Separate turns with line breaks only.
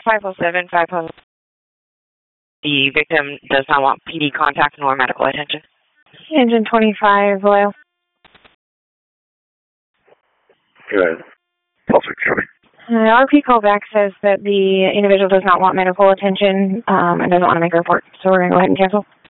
507, 507. The victim does not want PD contact nor medical attention.
Engine 25, Royal.
Good. Suffolk County.
RP callback says that the individual does not want medical attention and doesn't want to make a report, so we're going to go ahead and cancel.